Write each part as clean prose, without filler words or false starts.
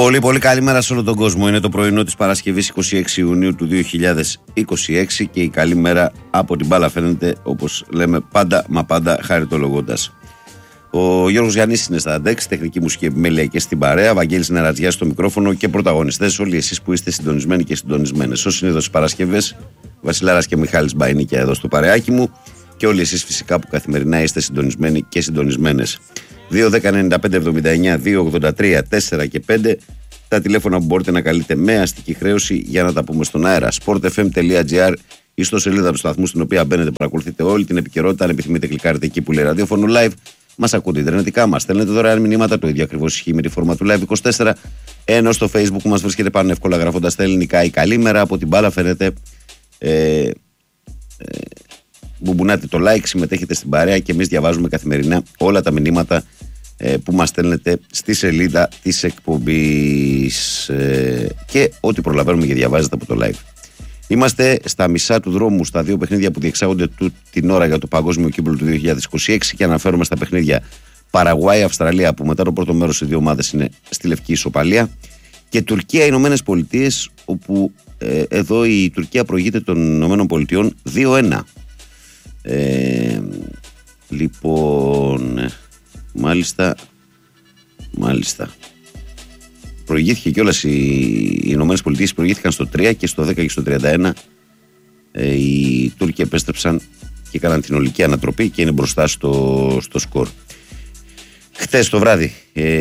Πολύ πολύ καλημέρα σε όλο τον κόσμο. Είναι το πρωινό της Παρασκευής 26 Ιουνίου του 2026 και η καλή μέρα από την μπάλα φαίνεται, όπως λέμε πάντα μα πάντα χαριτολογώντας. Ο Γιώργος Γιαννής είναι στα ντεξ, τεχνική μουσική επιμέλεια και στην παρέα. Βαγγέλης Νερατζιάς στο μικρόφωνο και πρωταγωνιστές όλοι εσείς που είστε συντονισμένοι και συντονισμένες. Ως συνήθως τις Παρασκευές, Βασιλάρας και Μιχάλης Μπαϊνίκια εδώ στο παρεάκι μου και όλοι εσείς φυσικά που καθημερινά είστε συντονισμένοι και συντονισμένες. 2-10-95-79-2-83-4 και 5 τα τηλέφωνα που μπορείτε να καλείτε με αστική χρέωση για να τα πούμε στον αέρα. sportfm.gr ή στο σελίδα του σταθμού στην οποία μπαίνετε, παρακολουθείτε όλη την επικαιρότητα. Αν επιθυμείτε, κλικάρετε εκεί που λέει ραδιόφωνο live. Μας ακούτε ιντερνετικά, μας στέλνετε δωρεάν μηνύματα. Το ίδιο ακριβώς ισχύει με τη φόρμα του Live24. Ενώ στο Facebook που μας βρίσκεται πάνω εύκολα γράφοντας τα ελληνικά η καλήμερα. Από την μπάλα φαίνεται. Μπουμπουνάτε το like, συμμετέχετε στην παρέα και εμείς διαβάζουμε καθημερινά όλα τα μηνύματα που μας στέλνετε στη σελίδα της εκπομπής και ό,τι προλαβαίνουμε και διαβάζετε από το live. Είμαστε στα μισά του δρόμου στα δύο παιχνίδια που διεξάγονται την ώρα για το Παγκόσμιο Κύπελλο του 2026 και αναφέρομαι στα παιχνίδια Παραγουάη-Αυστραλία που μετά το πρώτο μέρος οι δύο ομάδες είναι στη λευκή ισοπαλία και Τουρκία-Ηνωμένες Πολιτείες όπου εδώ η Τουρκία προηγείται των Ηνωμένων Πολιτειών 2-1. Λοιπόν, μάλιστα. Προηγήθηκε κιόλας οι Ηνωμένες Πολιτείες, προηγήθηκαν στο 3 και στο 10 και στο 31 οι Τούρκοι επέστρεψαν και έκαναν την ολική ανατροπή και είναι μπροστά στο σκορ. Χτες το βράδυ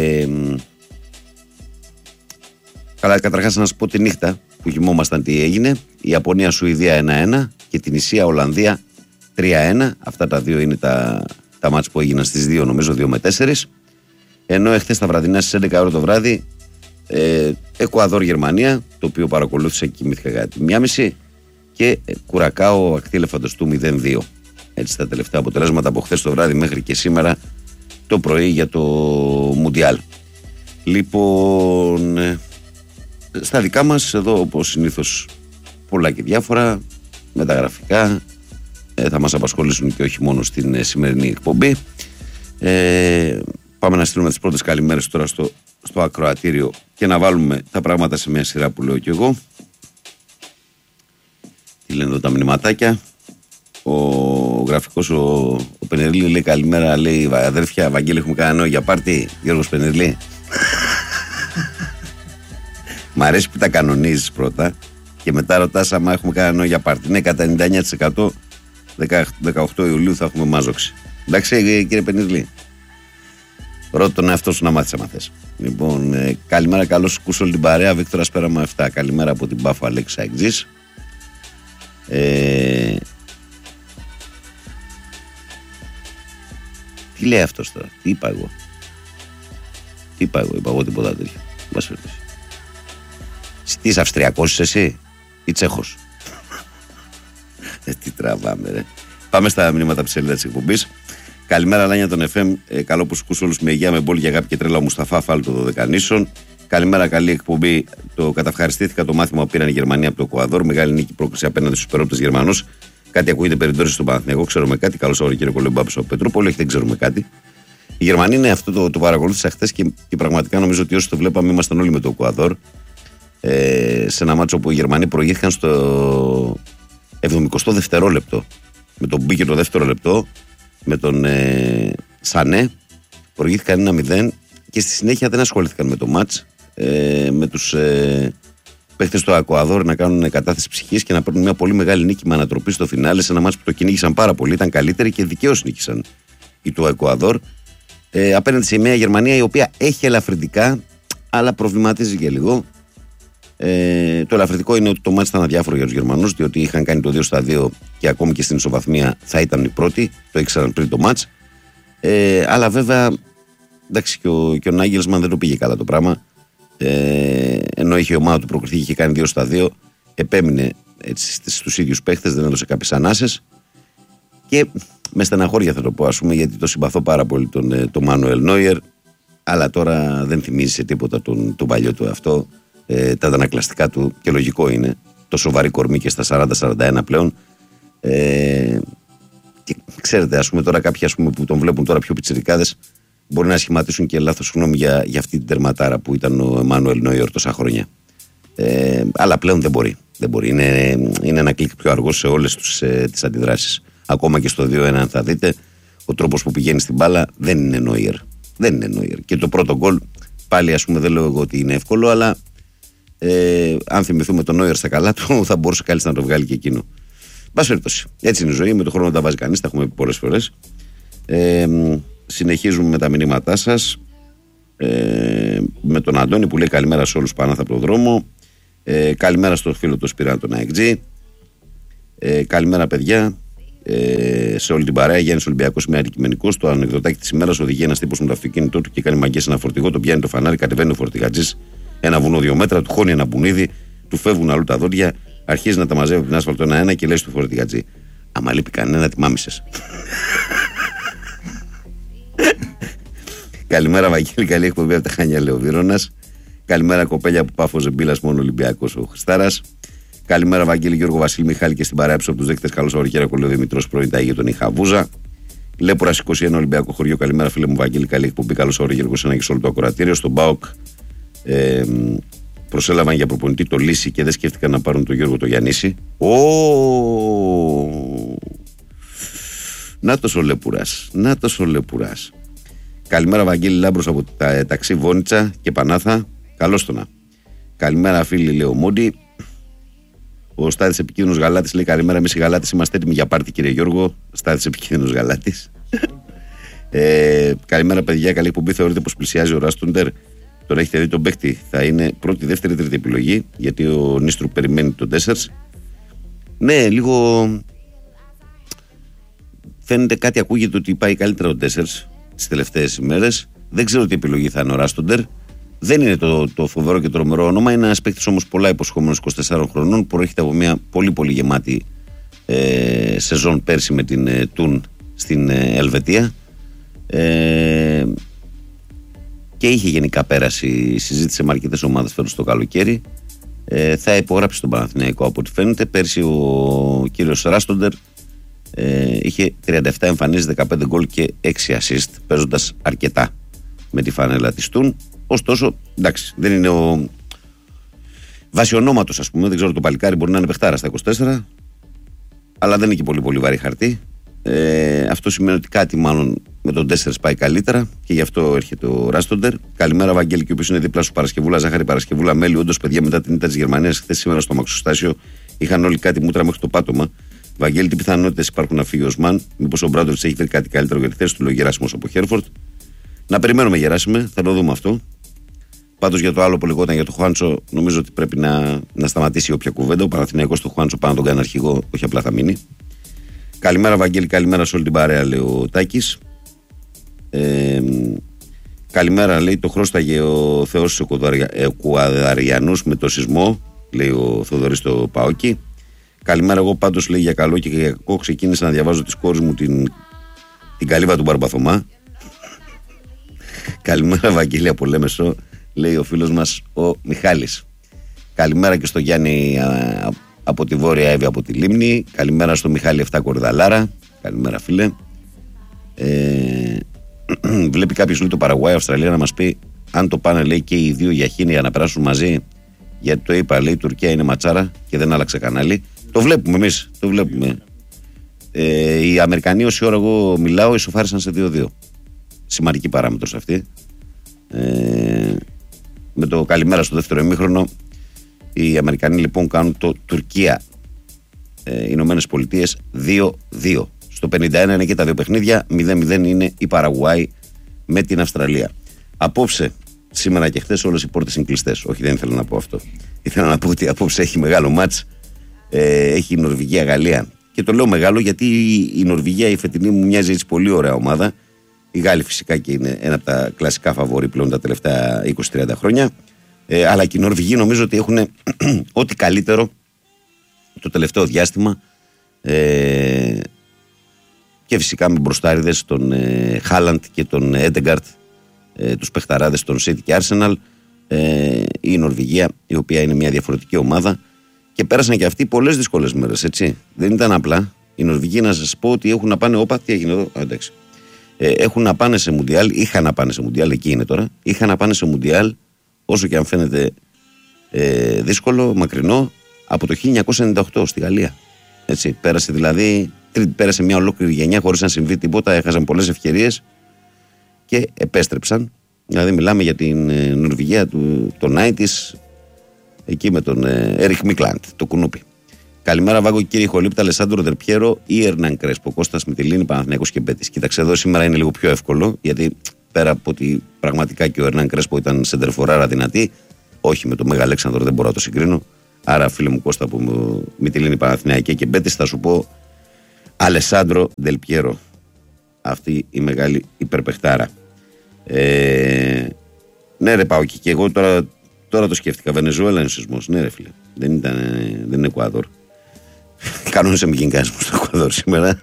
καλά, καταρχάς να σας πω τη νύχτα που κοιμόμασταν τι έγινε. Η Ιαπωνία-Σουηδία 1-1 και την Ισία-Ολλανδία 3-1. Αυτά τα δύο είναι τα μάτς που έγιναν στις 2, νομίζω 2 με 4. Ενώ εχθές τα βραδινά στις 11 ώρα το βράδυ Εκουαδόρ-Γερμανία, το οποίο παρακολούθησα και κοιμήθηκα κάτι 1.30 και Κουρακάο Ακτή Ελεφαντοστού 0-2. Έτσι τα τελευταία αποτελέσματα από χθες το βράδυ μέχρι και σήμερα το πρωί για το Μουντιάλ. Λοιπόν, στα δικά μας εδώ όπως συνήθως πολλά και διάφορα με τα γραφικά θα μας απασχολήσουν και όχι μόνο στην σημερινή εκπομπή. Πάμε να στείλουμε τις πρώτες καλημέρες τώρα στο ακροατήριο και να βάλουμε τα πράγματα σε μια σειρά που λέω κι εγώ. Τι λένε εδώ τα μηνυματάκια. Ο γραφικός ο Πενερλή λέει καλημέρα, λέει αδέρφια Βαγγέλη, έχουμε κανένα νόημα για πάρτι. Γιώργος Πενερλή. Μ' αρέσει που τα κανονίζεις πρώτα και μετά ρωτάς άμα έχουμε κανένα νόημα για πάρτι. Ναι, κατά 99% 18 Ιουλίου θα έχουμε μάζοξη. Εντάξει κύριε Πενερλή. Ρώτα τον εαυτό σου να μάθεις άμα θες. Λοιπόν, καλημέρα, καλώς ακούς όλη την παρέα. Βίκτορας Πέραμα 7. Καλημέρα από την Πάφο Αλέξα Εξής. Τι λέει αυτός τώρα, τι είπα εγώ. Είπα εγώ τίποτα τέτοιο. Τι είσαι Αυστριακός εσύ ή Τσέχος? Τι τραβάμε ρε. Πάμε στα μηνύματα από τη σελίδα της εκπομπής. Καλημέρα Λάνια των FM. Καλό που σκούς όλους με υγεία, με μπόλ για αγάπη και τρέλα ο Μουσταφά Φάλ των Δωδεκανήσων. Καλημέρα, καλή εκπομπή. Το καταυχαριστήθηκα το μάθημα που πήραν η Γερμανία από το Εκουαδόρ. Μεγάλη νίκη πρόκληση απέναντι στους περίπτες Γερμανούς. Κάτι ακούγεται περιττώσεις στον Παναθηναϊκό. Ξέρουμε κάτι. Καλώς όρο κύριε Κολομπάπης από Πετρούπολη. Όχι, δεν ξέρουμε κάτι. Η Γερμανία είναι αυτό το παρακολούθησα χθες και πραγματικά νομίζω ότι όσοι το βλέπαμε ήμασταν όλοι με το Εκουαδόρ. Σε ένα μάτσο που οι Γερμανοί προηγήθηκαν στο 70 δευτερόλεπτο. Με τον μπήκε το δεύτερο λεπτό. Με τον Σανέ προηγήθηκαν 1-0 και στη συνέχεια δεν ασχολήθηκαν με το μάτς, με τους παίχτες του Εκουαδόρ να κάνουν κατάθεση ψυχής και να παίρνουν μια πολύ μεγάλη νίκη με ανατροπή στο φινάλε σε ένα μάτς που το κυνήγησαν πάρα πολύ, ήταν καλύτεροι και δικαίως νίκησαν οι του Εκουαδόρ απέναντι σε μια Γερμανία η οποία έχει ελαφρυντικά αλλά προβληματίζει και λίγο. Το ελαφρυντικό είναι ότι το μάτς ήταν αδιάφορο για τους Γερμανούς, διότι είχαν κάνει το 2-2 και ακόμη και στην ισοβαθμία θα ήταν οι πρώτοι, το ήξεραν πριν το μάτς. Αλλά βέβαια, εντάξει, και ο Νάγελσμαν δεν το πήγε καλά το πράγμα. Ενώ είχε η ομάδα του προκριθεί και είχε κάνει 2-2, επέμεινε έτσι στους ίδιους παίχτες, δεν έδωσε κάποιες ανάσες. Και με στεναχώρια θα το πω, ας πούμε, γιατί το συμπαθώ πάρα πολύ τον Μάνουελ Νόιερ, αλλά τώρα δεν θυμίζει σε τίποτα τον παλιό του αυτό. Τα αντανακλαστικά του και λογικό είναι το σοβαρή κορμί και στα 40-41 πλέον και ξέρετε ας πούμε τώρα κάποιοι ας πούμε, που τον βλέπουν τώρα πιο πιτσιρικάδες μπορεί να σχηματίσουν και λάθος γνώμη για αυτή την τερματάρα που ήταν ο Εμμάνουελ Νόιερ τόσα χρόνια. Αλλά πλέον δεν μπορεί. Είναι ένα κλικ πιο αργό σε όλες τις αντιδράσεις. Ακόμα και στο 2-1, αν θα δείτε, ο τρόπος που πηγαίνει στην μπάλα δεν είναι Νόιερ. Δεν είναι Νόιερ. Και το πρώτο γκολ, πάλι ας πούμε, δεν λέω εγώ ότι είναι εύκολο, αλλά αν θυμηθούμε τον Νόιερ στα καλά του, θα μπορούσε κάλλιστα να το βγάλει και εκείνο. Μπας περιπτώσει. Έτσι είναι η ζωή. Με τον χρόνο τα βάζει κανείς, τα έχουμε πει πολλές φορές. Συνεχίζουμε με τα μηνύματά σας. Με τον Αντώνη που λέει καλημέρα σε όλους πάνω από τον δρόμο. Καλημέρα στο φίλο του Σπυράν τον AXG. Καλημέρα παιδιά. Σε όλη την παρέα. Γιάννης Ολυμπιακός, είμαι αντικειμενικός. Το ανεκδοτάκι της ημέρας: οδηγεί ένας τύπος με το αυτοκίνητό του και κάνει μαγκές σε ένα φορτηγό. Το πιάνει το φανάρι, κατεβαίνει ο φορτηγατζής ένα βουνό 2 μέτρα, του χώνει ένα μπουνίδι, του φεύγουν αλλού τα δόντια, αρχίζει να τα μαζεύει από την άσφαλτο ένα-ένα και λέει στο φορτηγατζή: άμα λείπει κανένα, τι μάμισες. Καλημέρα Βαγγέλη, καλή εκπομπή από τα Χανιά, λέει ο Βύρωνας. Καλημέρα κοπέλια που πάφωσε μπίλας, μόνο Ολυμπιακός ο Χριστάρας. Καλημέρα Βαγγέλη, Γιώργο Βασίλη, Μιχάλη και στην παράψη από τους δέκτες. Καλώς ορκέρα κολλέο Δημητρός, πρώην ταγή τον Ιχαβούζα. Λέπορα 21 Ολυμπιακό χωριό. Καλημέρα φίλε μου Βαγγέλη, καλή εκπομπή. Καλώς ορκέρα Γιώργο Σένα και σε όλο το ακροατήριο. Στον ΠΑΟΚ προσέλαβαν για προπονητή το Λύση και δεν σκέφτηκαν να πάρουν τον Γιώργο το Γιαννίση. Νάτος ο Λεπουράς. Καλημέρα Βαγγέλη Λάμπρος από τα ταξί Βόνιτσα και Πανάθα. Καλώς το να. Καλημέρα φίλοι, λέει ο Μόντι. Ο Στάδης Επικίνδυνος Γαλάτης λέει καλημέρα. Εμείς οι Γαλάτες είμαστε έτοιμοι για πάρτι, κύριε Γιώργο. Στάδης Επικίνδυνος Γαλάτης. Καλημέρα παιδιά, καλή εκπομπή. Θεωρείτε πως πλησιάζει ο Ράστοντερ? Τώρα έχετε δει τον παίκτη? Θα είναι πρώτη, δεύτερη, τρίτη επιλογή, γιατί ο Νίστρου περιμένει τον Τέσσερς. Ναι, λίγο φαίνεται, κάτι ακούγεται ότι πάει καλύτερα ο Τέσσερς τις τελευταίες ημέρες. Δεν ξέρω τι επιλογή θα είναι ο Ράστοντερ. Δεν είναι το φοβερό και τρομερό όνομα. Είναι ένας παίκτης όμως πολλά υποσχόμενος, 24 χρονών, που προέρχεται από μια πολύ γεμάτη σεζόν πέρσι με την Τουν στην Ελβετία. Και είχε γενικά πέραση, συζήτησε με αρκετές ομάδες φέτος το καλοκαίρι. Θα υπογράψει τον Παναθηναϊκό από ό,τι φαίνεται. Πέρσι ο κύριος Ράστοντερ είχε 37 εμφανίσεις, 15 γκολ και 6 assist, παίζοντας αρκετά με τη φανέλα της Τουν. Ωστόσο, εντάξει, δεν είναι ο βάσει ονόματος, ας πούμε. Δεν ξέρω, το παλικάρι μπορεί να είναι παιχτάρα στα 24, αλλά δεν είναι και πολύ βαρύ χαρτί. Αυτό σημαίνει ότι κάτι μάλλον με τον 4 πάει καλύτερα και γι' αυτό έρχεται ο Ράστοντερ. Καλημέρα Βαγγέλη, και ο οποίος είναι δίπλα σου, Παρασκευούλα, ζάχαρη Παρασκευούλα, μέλι. Όντως, παιδιά, μετά την ήττα της Γερμανίας, χθες σήμερα στο Μαξοστάσιο είχαν όλοι κάτι μούτρα μέχρι το πάτωμα. Βαγγέλη, τι πιθανότητες υπάρχουν να φύγει ο Οσμάν? Μήπως ο Μπράντοβιτς έχει φέρει κάτι καλύτερο για τη θέση του? Λέω Γεράσιμος από Χέρφορντ. Να περιμένουμε, Γεράσιμε, θα το δούμε αυτό. Πάντως για το άλλο που λεγόταν για το Χουάντσο, νομίζω ότι πρέπει να σταματήσει όποια κουβέντα. Ο Παναθηναϊκός στο Χουάντσο πάνω τον κάνει αρχηγό, όχι απλά θα μείνει. Καλημέρα Βαγγέλη, καλημέρα σε όλη την παρέα, λέει ο Τάκης. Καλημέρα, λέει, το χρώσταγε ο Θεός στους Εκουαδαριανούς με το σεισμό, λέει ο Θοδωρής στο Παόκι. Καλημέρα, εγώ πάντως, λέει, για καλό και για κακό ξεκίνησα να διαβάζω της κόρης μου την καλύβα του Μπαρμπαθωμά. Καλημέρα Βαγγέλη από Λέμεσο, λέει ο φίλος μας ο Μιχάλης. Καλημέρα και στο Γιάννη από τη Βόρεια Εύη από τη Λίμνη. Καλημέρα στο Μιχάλη 7 Κορδαλάρα. Καλημέρα φίλε. Βλέπει κάποιος, λέει, το Παραγουάι Αυστραλία να μας πει αν το πάνε, λέει, και οι δύο για χίνη για να περάσουν μαζί. Γιατί το είπα, λέει, η Τουρκία είναι ματσάρα και δεν άλλαξε κανάλι. Το βλέπουμε εμείς, το βλέπουμε. Οι Αμερικανοί, όση ώρα εγώ μιλάω, ισοφάρισαν σε 2-2. Σημαντική παράμετρος αυτή. Με το καλημέρα στο δεύτερο ημίχρονο, οι Αμερικανοί λοιπόν κάνουν το Τουρκία Ηνωμένες Πολιτείες 2-2. Στο 51 είναι και τα δύο παιχνίδια. 0-0 είναι η Παραγουάη με την Αυστραλία. Απόψε, σήμερα και χθες, όλες οι πόρτες είναι κλειστές. Όχι, δεν ήθελα να πω αυτό. Ήθελα να πω ότι απόψε έχει μεγάλο μάτς. Έχει η Νορβηγία-Γαλλία. Και το λέω μεγάλο γιατί η Νορβηγία, η φετινή, μου μοιάζει έτσι πολύ ωραία ομάδα. Οι Γάλλοι φυσικά και είναι ένα από τα κλασικά φαβορί πλέον τα τελευταία 20-30 χρόνια. Αλλά και οι Νορβηγοί νομίζω ότι έχουν ό,τι καλύτερο το τελευταίο διάστημα. Και φυσικά με μπροστάριδες τον Χάλαντ και τον Έντεγκαρτ, τους παιχταράδες των City και Arsenal. Η Νορβηγία, η οποία είναι μια διαφορετική ομάδα, και πέρασαν και αυτοί πολλές δύσκολες μέρες, έτσι. Δεν ήταν απλά. Οι Νορβηγοί, να σας πω ότι έχουν να πάνε. Όπα, τι έγινε εδώ? Εντάξει. έχουν να πάνε σε Μουντιάλ, είχαν να πάνε σε Μουντιάλ, εκεί είναι τώρα, είχαν να πάνε σε Μουντιάλ, όσο και αν φαίνεται δύσκολο, μακρινό, από το 1998 στη Γαλλία. Έτσι, πέρασε δηλαδή, πέρασε μια ολόκληρη γενιά χωρίς να συμβεί τίποτα, έχασαν πολλές ευκαιρίες και επέστρεψαν. Δηλαδή μιλάμε για την Νορβηγία των 90's, εκεί με τον Έριχ Μίκλαντ, το κουνούπι. Καλημέρα, Βάγκο, κύριε Χολύπτα, Αλεσάντρο Δερπιέρο ή Ερνάν Κρέσπο, Κώστας Μυτιλίνη, Παναθηναϊκός και Μπέτης. Κοίταξε, εδώ σήμερα είναι λίγο πιο εύκολο, γιατί πέρα από ότι πραγματικά και ο Ερνάν Κρέσπο ήταν σεντερφοράρα δυνατή, όχι με τον Μέγα Αλέξανδρο, δεν μπορώ να το συγκρίνω. Άρα, φίλε μου Κώστα, που Μυτιλίνη, Παναθηναϊκή και Μπέτης, θα σου πω Αλεσάντρο Δελπιέρο. Αυτή η μεγάλη υπερπεχτάρα. Ναι, ρε, πάω και εγώ τώρα το σκέφτηκα. Βενεζουέλα είναι ο σεισμός. Ναι, ρε, φίλε. Δεν είναι Εκουάδορ. Κανόνισε με κυνηγάς μου στο Εκουάδορ σήμερα.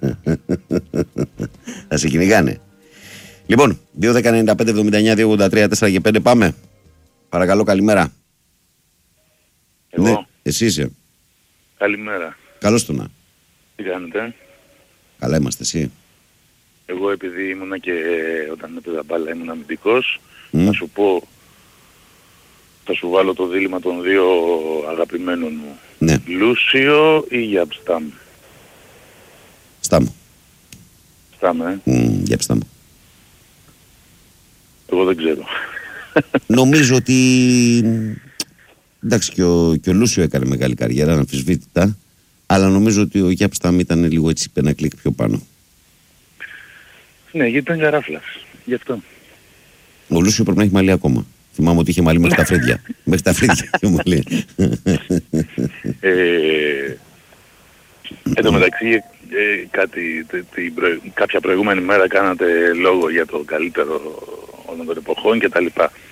Θα σε κυνηγάνε. Λοιπόν, 2-10-95-79-283-4 και 5 πάμε. Παρακαλώ, καλημέρα. Εγώ. Ναι, εσύ είσαι. Καλημέρα. Καλώς το να. Τι κάνετε? Καλά είμαστε, εσύ. Εγώ επειδή ήμουνα και όταν έπαιζα μπάλα ήμουν αμυντικός, θα σου πω, θα σου βάλω το δίλημμα των δύο αγαπημένων μου. Ναι. Λούσιο ή Γιαμπστάμ? Στάμ. Στάμ, Γιαμπστάμ. Εγώ δεν ξέρω. Νομίζω ότι εντάξει και ο Λούσιο έκανε μεγάλη καριέρα, αναμφισβήτητα, αλλά νομίζω ότι ο Γιαμπστάμ ήταν λίγο έτσι ένα κλικ πιο πάνω. Ναι, γιατί ήταν γαράφλας. Γι' αυτό. Ο Λούσιο πρέπει να έχει μαλλί ακόμα. Θυμάμαι ότι είχε μαλλί μέχρι τα φρύδια. Μέχρι τα φρύδια είχε μαλλί. Εν τω μεταξύ, κάποια προηγούμενη μέρα κάνατε λόγο για το καλύτερο όλων των εποχών κτλ.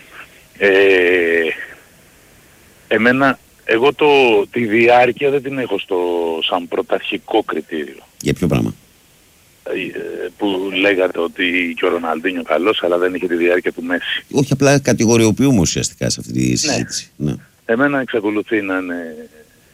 Εγώ τη διάρκεια δεν την έχω σαν πρωταρχικό κριτήριο. Για ποιο πράγμα? Που λέγατε ότι και ο Ροναλντίνιο καλός, αλλά δεν είχε τη διάρκεια του Μέση. Όχι, απλά κατηγοριοποιούμε ουσιαστικά σε αυτή τη συζήτηση. Ναι. Εμένα εξακολουθεί να είναι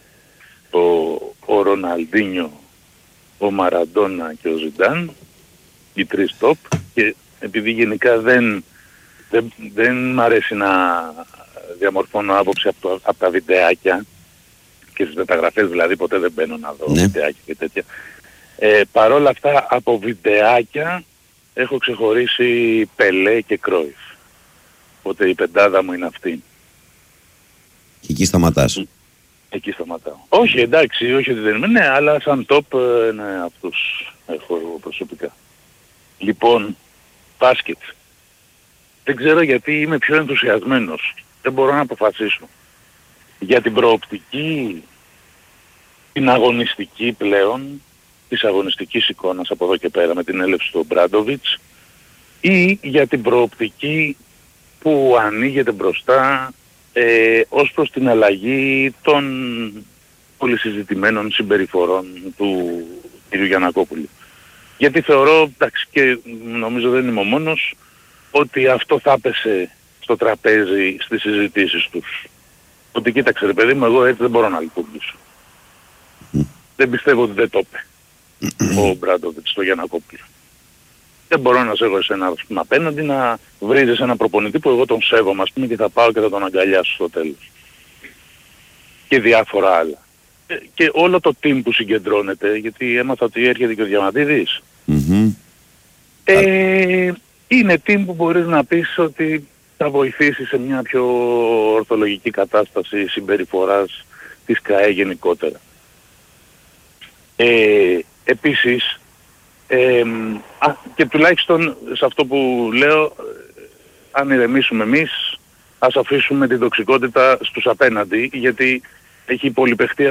ο Ροναλντίνιο, ο Μαραντόνα και ο Ζιντάν, οι τρεις top, και επειδή γενικά δεν μ' αρέσει να διαμορφώνω άποψη από τα βιντεάκια και στις μεταγραφές, δηλαδή ποτέ δεν μπαίνω να δω βιντεάκια και τέτοια. Παρόλα αυτά από βιντεάκια έχω ξεχωρίσει Πελέ και Κρόιφ. Οπότε η πεντάδα μου είναι αυτή. Και εκεί σταματάς? Εκεί σταματάω. Όχι, εντάξει, όχι ότι δεν είμαι, ναι, αλλά σαν top ναι, αυτούς έχω εγώ προσωπικά. Λοιπόν, μπάσκετ. Δεν ξέρω γιατί είμαι πιο ενθουσιασμένος. Δεν μπορώ να αποφασίσω. Για την προοπτική, την αγωνιστική πλέον, της αγωνιστικής εικόνας από εδώ και πέρα με την έλευση του Μπράντοβιτς, ή για την προοπτική που ανοίγεται μπροστά ως προς την αλλαγή των πολυσυζητημένων συμπεριφορών του κ. Γιαννακόπουλου. Γιατί θεωρώ, εντάξει, και νομίζω δεν είμαι ο μόνος, ότι αυτό θα έπεσε στο τραπέζι στις συζητήσεις τους. Ότι κοίταξε ρε παιδί μου, εγώ έτσι δεν μπορώ να λειτουργήσω. Δεν πιστεύω ότι δεν το είπε ο Μπράντοβιτς στο Γιαννακόπουλο. Δεν μπορώ να σέβω εσένα απέναντι να βρίζεις ένα προπονητή που εγώ τον σέβομαι, ας πούμε, και θα πάω και θα τον αγκαλιάσω στο τέλος. Και διάφορα άλλα. Και όλο το team που συγκεντρώνεται, γιατί έμαθα ότι έρχεται και ο Διαμαντίδης. Είναι team που μπορείς να πεις ότι θα βοηθήσει σε μια πιο ορθολογική κατάσταση συμπεριφοράς της ΚΑΕ γενικότερα. Επίσης, και τουλάχιστον σε αυτό που λέω, αν ηρεμήσουμε εμείς, ας αφήσουμε την τοξικότητα στους απέναντι, γιατί έχει πολυπαιχτεί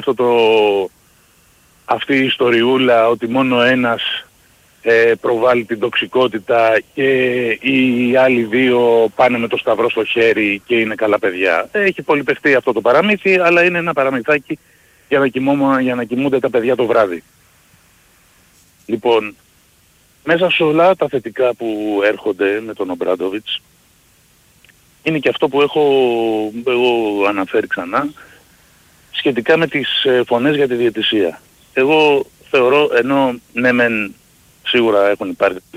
αυτή η ιστοριούλα ότι μόνο ένας προβάλλει την τοξικότητα και οι άλλοι δύο πάνε με το σταυρό στο χέρι και είναι καλά παιδιά. Έχει πολυπαιχτεί αυτό το παραμύθι, αλλά είναι ένα παραμυθάκι για να κοιμούνται τα παιδιά το βράδυ. Λοιπόν, μέσα σε όλα τα θετικά που έρχονται με τον Ομπράντοβιτς, είναι και αυτό που εγώ αναφέρει ξανά, σχετικά με τις φωνές για τη διαιτησία. Εγώ θεωρώ, ενώ ναι μεν σίγουρα έχουν υπάρξει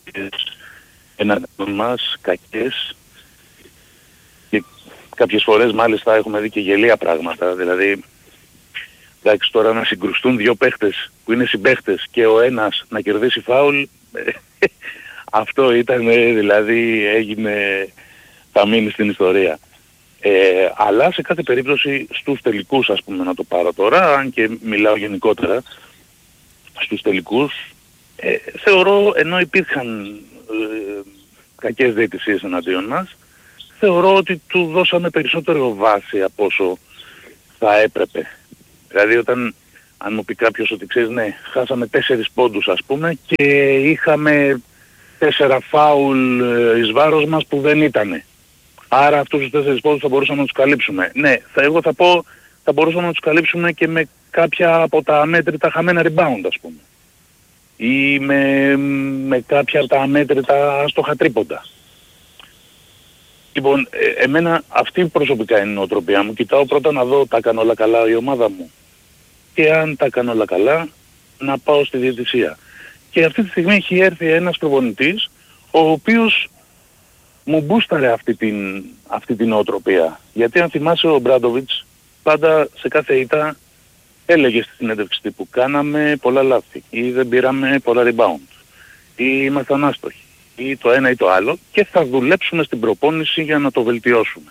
εναντίον μας, κακές, και κάποιες φορές μάλιστα έχουμε δει και γελία πράγματα. Δηλαδή, εντάξει, τώρα να συγκρουστούν δύο παίχτες που είναι συμπαίχτες και ο ένας να κερδίσει φάουλ, αυτό ήταν, δηλαδή έγινε, θα μείνει στην ιστορία. Αλλά σε κάθε περίπτωση στους τελικούς, ας πούμε, να το πάρω τώρα, αν και μιλάω γενικότερα, στους τελικούς θεωρώ, ενώ υπήρχαν κακές διαιτησίες εναντίον μας, θεωρώ ότι του δώσαμε περισσότερο βάση από όσο θα έπρεπε. Δηλαδή αν μου πει κάποιος ότι ξέρεις, ναι, χάσαμε 4 πόντους ας πούμε και είχαμε 4 φάουλ εις βάρος μας που δεν ήτανε. Άρα αυτούς τους 4 πόντους θα μπορούσαμε να τους καλύψουμε. Ναι, εγώ θα πω θα μπορούσαμε να τους καλύψουμε και με κάποια από τα αμέτρητα χαμένα rebound ας πούμε. Ή με κάποια από τα αμέτρητα άστοχα τρίποντα. Λοιπόν, εμένα αυτή προσωπικά είναι η νοοτροπία μου. Κοιτάω πρώτα να δω τα έκανε όλα καλά η ομάδα μου. Και αν τα έκανε όλα καλά, να πάω στη διαιτησία. Και αυτή τη στιγμή έχει έρθει ένας προπονητής, ο οποίος μου μπούσταρε αυτή την νοοτροπία. Γιατί αν θυμάσαι ο Μπράντοβιτς, πάντα σε κάθε ήττα έλεγε στη συνέντευξη τύπου κάναμε πολλά λάθη ή δεν πήραμε πολλά rebound ή ήμασταν άστοχοι ή το ένα ή το άλλο και θα δουλέψουμε στην προπόνηση για να το βελτιώσουμε.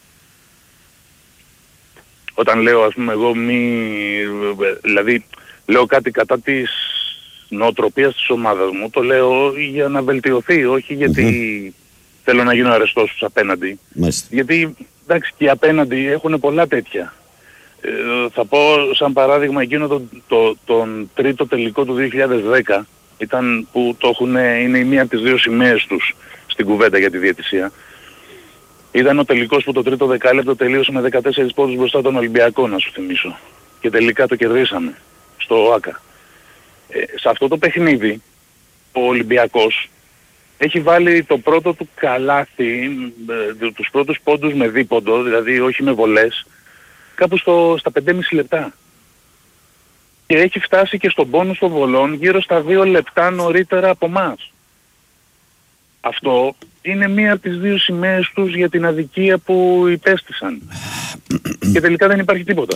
Όταν λέω ας πούμε εγώ δηλαδή λέω κάτι κατά της νοοτροπίας της ομάδας μου, το λέω για να βελτιωθεί, όχι γιατί θέλω να γίνω αρεστός στους απέναντι. Γιατί εντάξει και οι απέναντι έχουν πολλά τέτοια. Θα πω σαν παράδειγμα εκείνο τον τρίτο τελικό του 2010 ήταν που είναι η μία από τις δύο σημαίες τους στην κουβέντα για τη διαιτησία. Ήταν ο τελικός που το τρίτο δεκάλεπτο τελείωσε με 14 πόντους μπροστά τον Ολυμπιακό, να σου θυμίσω. Και τελικά το κερδίσαμε στο ΟΑΚΑ. Σε αυτό το παιχνίδι ο Ολυμπιακός έχει βάλει το πρώτο του καλάθι, τους πρώτους πόντους με δίποντο, δηλαδή όχι με βολές, κάπου στα 5,5 λεπτά. Και έχει φτάσει και στον πόνους των βολών γύρω στα 2 λεπτά νωρίτερα από μας. Αυτό είναι μία από τις δύο σημαίες τους για την αδικία που υπέστησαν. Και τελικά δεν υπάρχει τίποτα.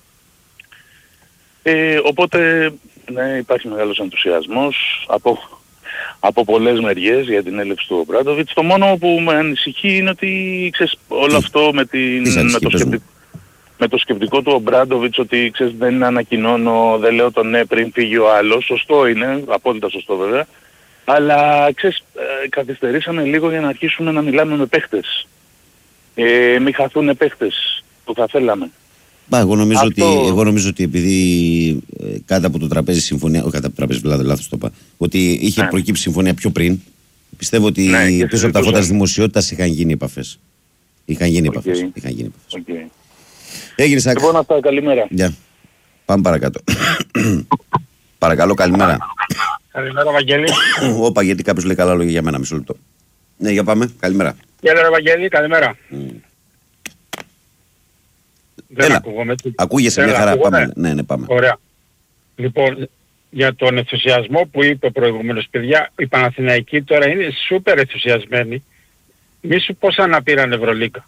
Οπότε ναι, υπάρχει μεγάλος ενθουσιασμός από πολλές μεριές για την έλευση του Μπράντοβιτς. Το μόνο που με ανησυχεί είναι ότι ξέρεις, όλο αυτό με το σκεπτικό του ο Μπράντοβιτς ότι ξέρεις, δεν ανακοινώνω, δεν λέω το ναι πριν φύγει ο άλλος. Σωστό είναι, απόλυτα σωστό βέβαια. Αλλά ξέρεις, καθυστερήσαμε λίγο για να αρχίσουμε να μιλάμε με παίχτες. Μην χαθούν παίχτες που θα θέλαμε. Εγώ νομίζω ότι επειδή κάτω από το τραπέζι συμφωνία, όχι κάτω από το τραπέζι, λάθος το είπα, ότι είχε προκύψει συμφωνία πιο πριν, πιστεύω ότι πίσω από τα φώτα της δημοσιότητας είχαν γίνει επαφές. Είχαν γίνει επαφές. Έγινε Σάκ. Λοιπόν, αυτά, καλημέρα. Πάμε παρακάτω. Παρακαλώ, καλημέρα. Καλημέρα, Βαγγέλη. Όπα, γιατί κάποιος λέει καλά λόγια για μένα, μισό λεπτό. Ναι, για πάμε, καλημέρα. Γεια, Βαγγέλη, καλημέρα. Δεν ακούγομαι. Ακούγεσαι μια χαρά, πάμε. Ναι, πάμε. Ωραία. Λοιπόν, για τον ενθουσιασμό που είπε προηγουμένως, παιδιά, οι Παναθηναϊκοί τώρα είναι σούπερ ενθουσιασμένοι. Μη σου πόσα να πήραν Ευρωλίγκα.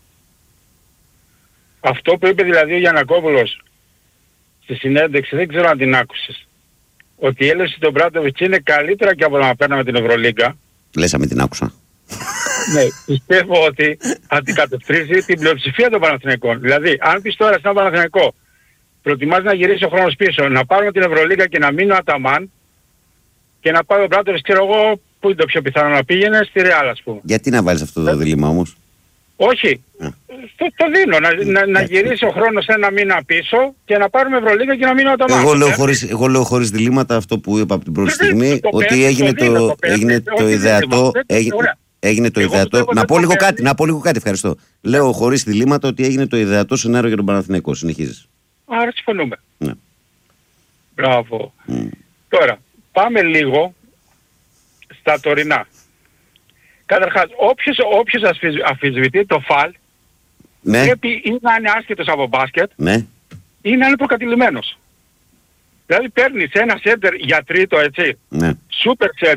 Αυτό που είπε δηλαδή ο Γιαννακόπουλος στη συνέντευξη, δεν ξέρω αν την άκουσες, ότι η έλευση των Μπράντοβιτς είναι καλύτερα και από να παίρναμε την Ευρωλίγκα. Λες αν την άκουσα. Ναι, πιστεύω ότι αντικατοπτρίζει την πλειοψηφία των Παναθηναϊκών. Δηλαδή, αν πεις τώρα σαν Παναθηναϊκό, προτιμάς να γυρίσει ο χρόνος πίσω, να πάρουμε την Ευρωλίγκα και να μείνει ο Αταμάν και να πάει ο Μπράντοβιτς, ξέρω εγώ, πού είναι το πιο πιθανό να πήγαινε, στη Ρεάλ ας πούμε. Γιατί να βάλεις αυτό το δίλημμα όμως? Όχι. Το δίνω. Να γυρίσει ο χρόνος ένα μήνα πίσω και να πάρουμε Ευρωλίγκα και να μείνει ο Αταμάν. Εγώ λέω χωρίς διλήμματα αυτό που είπα από την πρώτη στιγμή, ότι έγινε το ιδεατό. Έγινε το ιδεατό. Να πω λίγο κάτι, ευχαριστώ. Λέω χωρίς διλήμματα ότι έγινε το ιδεατό σενάριο για τον Παναθηναϊκό. Συνεχίζεις. Άρα συμφωνούμε. Ναι. Μπράβο. Τώρα, πάμε λίγο στα τωρινά. Καταρχάς, όποιος αμφισβητεί το φαλ, πρέπει ή να είναι άσχετος από μπάσκετ, ή να είναι προκατηλημένος. Δηλαδή παίρνεις ένα σέντερ για τρίτο, έτσι, σούπερ σέντερ,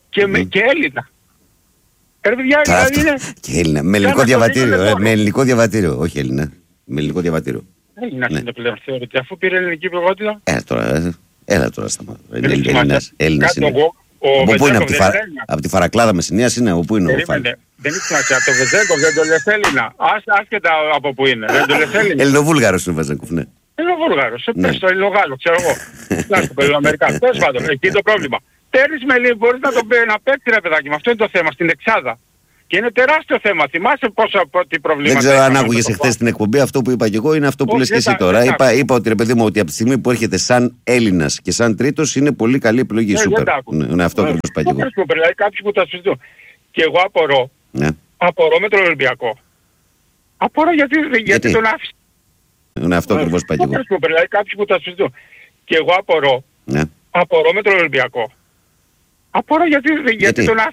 και Έλληνα. Παιδιά, δηλαδή είναι... Και Έλληνα. Με ελληνικό διαβατήριο. Με ελληνικό διαβατήριο. Όχι Έλληνα. Με ελληνικό διαβατήριο. Έλληνας είναι πλέον, θεωρείται. Αφού πήρε ελληνική υπηκότητα. Έλα τώρα σταμάτα. Έλληνας είναι. Από πού είναι, από τη Φαρακλάδα Μεσσηνίας είναι, από πού είναι ο Φάλης. Δεν έχει σημασία, από το Βεζέγκοφ δεν το λες Έλληνα. Άσχετα από πού είναι, δεν το λες Έλληνα. Ελληνοβούλγαρος είναι ο Βεζέγκοφ, ναι. Ελληνοβούλγαρος, πες το Ελληνογάλλο, ξέρω εγώ. Λάθος το Ελληνοαμερικάνο, τέλος πάντων, εκεί είναι το πρόβλημα. Παίρνεις με λίγο, μπορείς να παίξεις ρε παιδάκι μου, αυτό είναι το θέμα, στην εξάδα. Και είναι τεράστιο θέμα. Θυμάσαι τι προβλήματα. Δεν ξέρω αν άκουγες εχθές στην εκπομπή. Αυτό που είπα και εγώ είναι αυτό που λες και εσύ τώρα. Είπα ότι ρε παιδί μου, ότι από τη στιγμή που έρχεται σαν Έλληνας και σαν τρίτος είναι πολύ καλή επιλογή. Σούπερ. Είναι αυτό που είπα και εγώ. Δηλαδή κάποιοι που τα συζητούν. Και εγώ απορώ. Απορώ με τον Ολυμπιακό. Απορώ γιατί τον άφησε. Είναι αυτό που είπα και εγώ. Δηλαδή κάποιοι που τα συζητούν. Και εγώ απορώ. Απορώ με τον Ολυμπιακό. Απορώ γιατί τον άφησε.